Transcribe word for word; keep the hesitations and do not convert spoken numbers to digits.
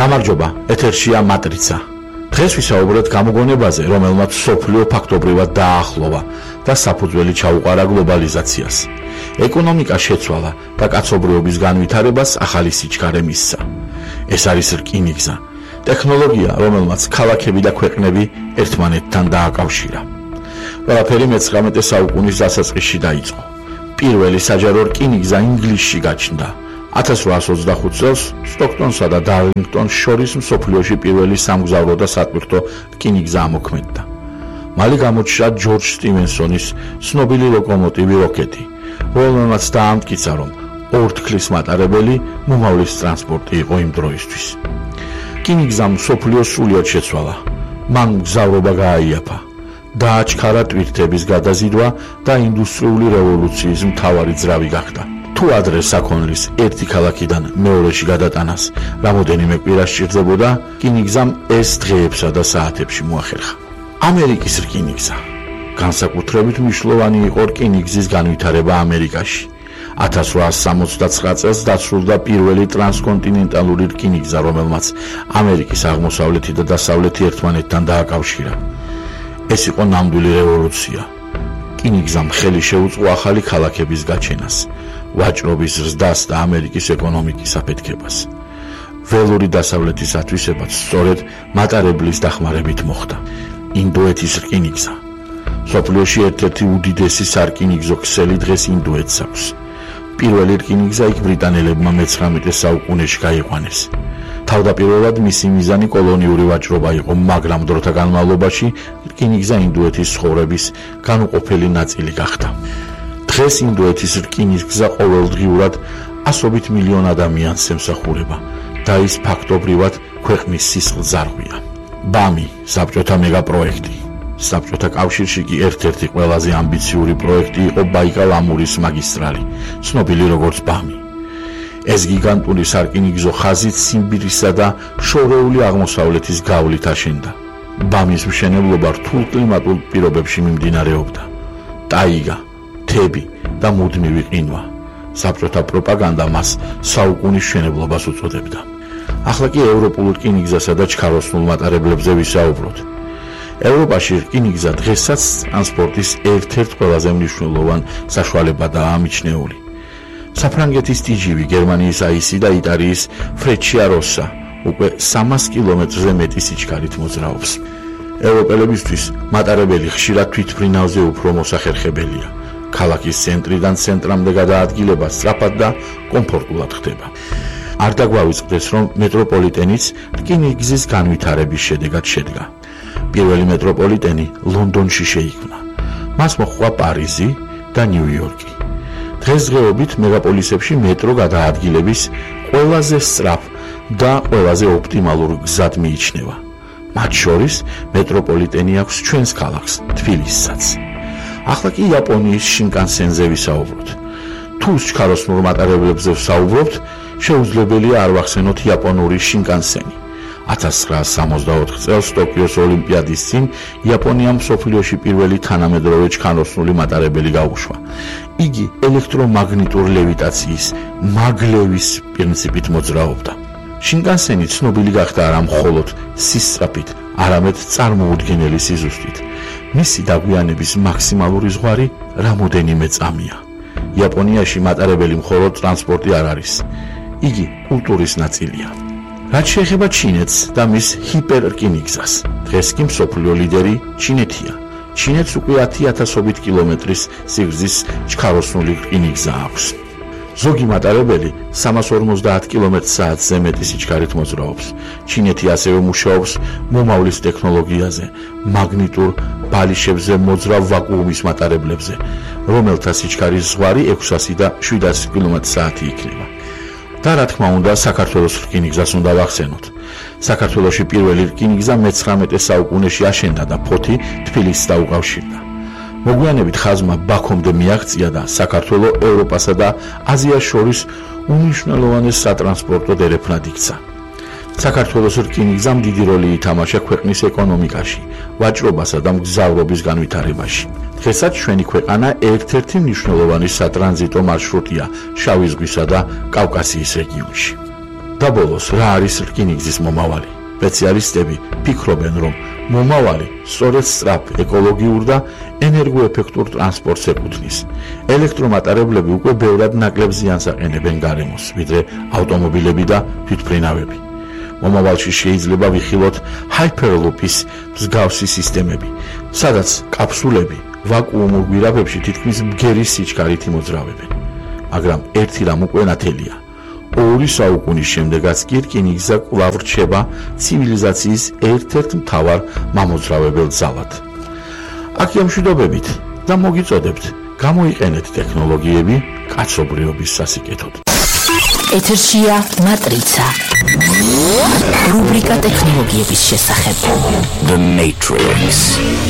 გამარჯობა, ეთერშია მატრიცა. დღეს ვისაუბროთ გამოგონებაზე, რომელმაც სოფლიო ფაქტობრივად დაახლოვა და საფუძველი ჩაუყარა გლობალიზაციას. ეკონომიკა შეცვალა და კაცობრიობის განვითარებას ახალი სიჩქარე მისცა. ეს არის რკინიგზა, ტექნოლოგია, რომელმაც ქალაქები და ქვეყნები ერთმანეთთან დააკავშირა. ყველაფერი მეცხრამეტე საუკუნის დასაწყისში დაიწყო. პირველი საჯარო რკინიგზა ინგლისში გაჩნდა. ათას რვაას ოცდახუთ წელს სტოქტონსა და დარლინგტონს შორის მსოფლიოში პირველი სამგზავრო და სატვირთო რკინიგზა ამოქმედდა. მალე გამოჩნდა ჯორჯ სტივენსონის ცნობილი ლოკომოტივი როკეტი, რომელმაც დაამტკიცა, რომ ორთქლის მატარებელი მომავლის ტრანსპორტი იყო იმ დროისთვის. რკინიგზამ მსოფლიოს სრულიად შეცვალა. მან მგზავრობა გააიაფა. დააჩქარა ტვირთების გადაზიდვა და ინდუსტრიული რევოლუციის მთავარი ძრავი გახდა. თუ ადრე საქონლის ერთი ქალაქიდან მეორეში გადატანას რამოდენიმე კვირა სჭირდებოდა, რკინიგზამ ეს დღეებსა და საათებში მოახერხა. ამერიკის რკინიგზა განსაკუთრებით მნიშვნელოვანი იყო რკინიგზის განვითარება ამერიკაში. ათას რვაას სამოცდაცხრა წელს დასრულდა პირველი ტრანსკონტინენტალური რკინიგზა, რომელმაც ამერიკის აღმოსავლეთი და დასავლეთი ერთმანეთთან დააკავშირა. ეს იყო ნამდვილი რევოლუცია. რკინიგზამ ხელი შეუწყო ახალი ქალაქების გაჩენას, ვაჭრობის ზრდას და ამერიკის ეკონომიკის აფეთქებას. ველური დასავლეთის ათვისებაც სწორედ მატარებლის დახმარებით მოხდა. ინდოეთის რკინიგზა მსოფლიოში ერთ-ერთი უდიდესი სარკინიგზო ქსელი დღეს ინდოეთს აქვს. პირველი რკინიგზა იქ ბრიტანელებმა მეცხრამეტე საუკუნეში გაიყვანეს. თავდაპირველად მისი მიზანი კოლონიური ვაჭრობა იყო, მაგრამ დროთა განმავლობაში რკინიგზა ინდოეთის ცხოვრების განუყოფელი ნაწილი გახდა. დღეს ინდოეთის რკინიგზა ყოველდღიურად ასობით მილიონ ადამიანს ემსახურება და ის ფაქტობრივად ქვეყნის სისხლძარღვია. ბამი საბჭოთა მეგაპროექტი. საბჭოთა კავშირში კი ერთ-ერთი ყველაზე ამბიციური პროექტი იყო ბაიკალ-ამურის მაგისტრალი, ცნობილი როგორც ბამი. ეს გიგანტური სარკინიგზო ხაზი ციმბირისა და შორეული აღმოსავლეთის გავლით აშენდა. ბამის მშენებლობა რთულ კლიმატურ პირობებში მიმდინარეობდა. ტაიგა, მთები და მუდმივი ყინვა. საბჭოთა პროპაგანდა მას საუკუნის მშენებლობას უწოდებდა. ახლა კი ევროპულ რკინიგზასა და ჩქაროსნულ მატარებლებზე ვისაუბროთ. ევროპაში რკინიგზა დღესაც ტრანსპორტის ერთ-ერთ ყველაზე მნიშვნელოვან საშუალებადაა მიჩნეული. საფრანგეთის ტიჯივი, გერმანიის აისი და იტალიის ფრეჩია-როსა უკვე სამას კილომეტრზე მეტი სიჩქარით მოძრაობს. ევროპელებისთვის მატარებელი ხშირად თვითმფრინავზე უფრო მოსახერხებელია. ქალაქის ცენტრიდან ცენტრამდე გადაადგილება სწრაფად და კომფორტულად ხდება. არ დაგვავიწყდეს, რომ მეტროპოლიტენიც რკინიგზის განვითარების შედეგად შედგა. პირველი მეტროპოლიტენი ლონდონში შეიქმნა. მას მოჰყვა პარიზი და ნიუ-იორკი. დღესდღეობით მეგაპოლისებში მეტრო გადაადგილების ყველაზე სწრაფ და ყველაზე ოპტიმალურ გზად მიიჩნევა. მათ შორის მეტროპოლიტენი აქვს ჩვენს ქალაქს, თბილისსაც. ახლა კი იაპონიის შინკანსენზე ვისაუბროთ. თუ ჩქაროსნურ მატარებლებზე ვსაუბრობთ, შეუძლებელია არ ვახსენოთ იაპონური შინკანსენი. ათას ცხრაას სამოცდაოთხ წელს ტოკიოს ოლიმპიადის წინ იაპონიამ მსოფლიოში პირველი თანამედროვე ჩქაროსნული მატარებელი გაუშვა. იგი ელექტრომაგნიტურ ლევიტაციის მაგლევის პრინციპით მოძრაობდა. შინკანსენი ცნობილი გახდა არა მხოლოდ სისწრაფით, არამედ წარმოუდგენელი სიზუსტით. მისი დაგვიანების მაქსიმალური ზღვარი რამოდენიმე წამია. იაპონიაში მატარებელი მხოლოდ ტრანსპორტი არ არის, იგი კულტურის ნაწილია. რაც შეეხება ჩინეთს და მის ჰიპერრკინიგზას, დღეს კი მსოფლიო ლიდერი ჩინეთია. ჩინეთს უკვე ათი ათასობით კილომეტრის სიგრძის ჩქაროსნული რკინიგზა აქვს. ზოგი მატარებელი სამას ორმოცდაათ კილომეტრ საათზე მეტი სიჩქარით მოძრაობს. ჩინეთი ასევე მუშაობს მომავლის ტექნოლოგიაზე, მაგნიტურ ბალიშებზე მოძრავ ვაკუუმის მატარებლებზე, რომელთა სიჩქარის ზღვარი ექვსასი და შვიდასი კილომეტრი საათი იქნება. და რა თქმა უნდა, საქართველოს რკინიგზას უნდა ვახსენოთ. საქართველოში პირველი რკინიგზა მეცხრამეტე საუკუნეში აშენდა და ფოთი თბილისს დაუკავშირდა. მოგვიანებით ხაზმა ბაქომდე მიაღწია და საქართველო ევროპასა და აზიას შორის უმნიშვნელოვანეს სატრანსპორტო დერეფნად იქცა. საქართველოს რკინიგზამ დიდი როლი ითამაშა ქვეყნის ეკონომიკაში, ვაჭრობასა და მგზავრობის განვითარებაში. დღესაც ჩვენი ქვეყანა ერთ-ერთი მნიშვნელოვანი სატრანზიტო მარშრუტია შავი ზღვისა და კავკასიის რეგიონში. და ბოლოს, რა არის რკინიგზის მომავალი? სპეციალისტები ფიქრობენ, რომ მომავალი სწორედ სწრაფ, ეკოლოგიურ და ენერგოეფექტურ ტრანსპორტს ეკუთვნის. ელექტრომატარებლები უკვე ბევრად ნაკლებ ზიანს აყენებენ გარემოს, ვიდრე ავტომობილები და თვითმფრინავები. მომავალში შეიძლება ვიხილოთ ჰაიპერლუპის მსგავსი სისტემები, სადაც კაფსულები ვაკუუმურ გვირაბებში თითქმის მგერის სიჩქარით იმოძრავებენ. მაგრამ ერთი რამ უკვე ნათელია. ორი საუკუნის შემდეგაც კი რკინიგზა კვლავ რჩება ცივილიზაციის ერთ-ერთ მთავარ მამოძრავებელ ძალად. აქ ამშვიდობებით და მოგიწოდებთ გამოიყენეთ ტექნოლოგიები კაცობრიობის სასიკეთოდ. ეთერშია მატრიცა. რუბრიკა ტექნოლოგიების შესახებ. The Matrix.